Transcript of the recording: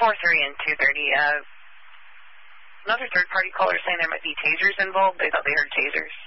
3 and 230. Another third-party caller saying there might be tasers involved. They thought they heard tasers.